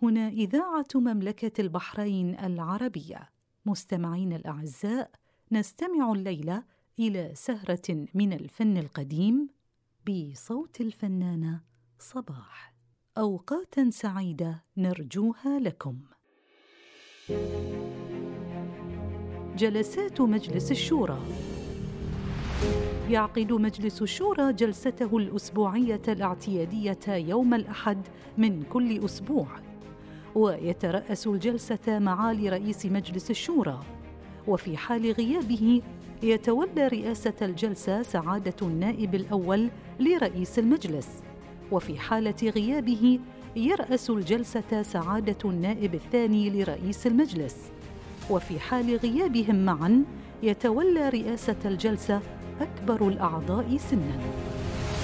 هنا إذاعة مملكة البحرين العربية. مستمعين الأعزاء، نستمع الليلة إلى سهرة من الفن القديم بصوت الفنانة صباح. أوقاتاً سعيدة نرجوها لكم. جلسات مجلس الشورى. يعقد مجلس الشورى جلسته الأسبوعية الاعتيادية يوم الأحد من كل أسبوع، ويترأس الجلسة معالي رئيس مجلس الشورى، وفي حال غيابه يتولى رئاسة الجلسة سعادة النائب الأول لرئيس المجلس، وفي حالة غيابه يرأس الجلسة سعادة النائب الثاني لرئيس المجلس، وفي حال غيابهم معاً يتولى رئاسة الجلسة أكبر الأعضاء سناً.